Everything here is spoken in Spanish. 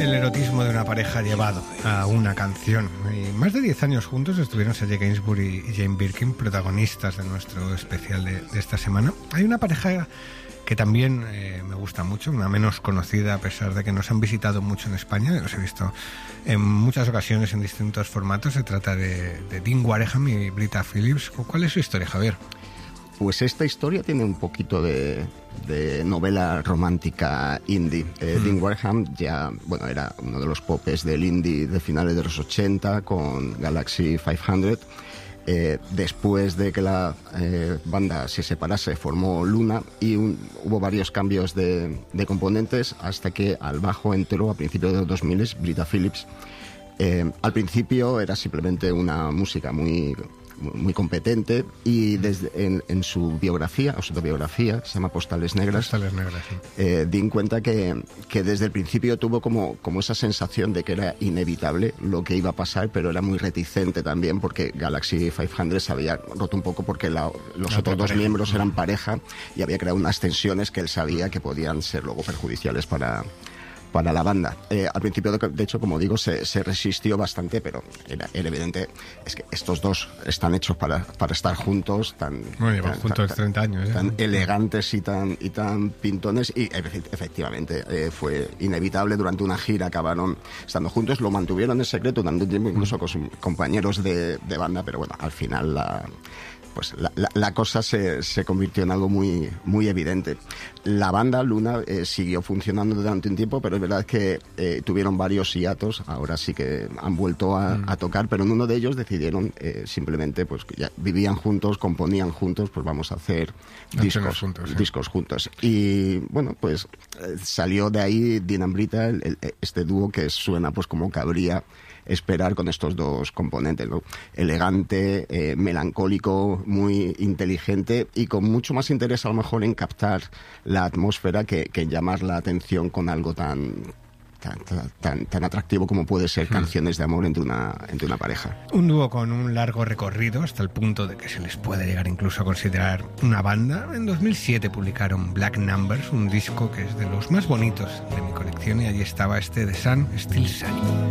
El erotismo de una pareja llevado a una canción. Y más de 10 años juntos estuvieron Serge Gainsbourg y Jane Birkin, protagonistas de nuestro especial de esta semana. Hay una pareja que también me gusta mucho, una menos conocida a pesar de que nos han visitado mucho en España. Los he visto en muchas ocasiones en distintos formatos. Se trata de Dean Wareham y Britta Phillips. ¿Cuál es su historia, Javier? Pues esta historia tiene un poquito de novela romántica indie. Dean Wareham ya, era uno de los popes del indie de finales de los 80 con Galaxy 500. Después de que la banda se separase, formó Luna y hubo varios cambios de componentes hasta que al bajo entró a principios de los 2000 Britta Phillips. Al principio era simplemente una música muy competente y en su biografía o su autobiografía, se llama Postales Negras, sí. Dean cuenta que desde el principio tuvo como esa sensación de que era inevitable lo que iba a pasar, pero era muy reticente también porque Galaxy 500 se había roto un poco porque los otros dos miembros eran pareja y había creado unas tensiones que él sabía que podían ser luego perjudiciales para la banda. Al principio, de hecho, como digo, se resistió bastante, pero era evidente, es que estos dos están hechos para estar juntos, llevan juntos 30 años. Tan elegantes y tan pintones, y efectivamente fue inevitable. Durante una gira acabaron estando juntos, lo mantuvieron en secreto durante un tiempo, incluso con sus compañeros de banda, pero bueno, al final la cosa se convirtió en algo muy, muy evidente. La banda Luna siguió funcionando durante un tiempo, pero es verdad que tuvieron varios hiatos. Ahora sí que han vuelto a tocar, pero en uno de ellos decidieron simplemente, pues que ya vivían juntos, componían juntos, pues vamos a hacer discos juntos. Y bueno, pues salió de ahí Dean and Britta, este dúo que suena pues como cabría esperar con estos dos componentes, ¿no? Elegante, melancólico, muy inteligente y con mucho más interés a lo mejor en captar la atmósfera que en llamar la atención con algo tan atractivo como puede ser canciones de amor entre una pareja. Un dúo con un largo recorrido hasta el punto de que se les puede llegar incluso a considerar una banda. En 2007 publicaron Black Numbers, un disco que es de los más bonitos de mi colección, y allí estaba este The Sun Still Shining.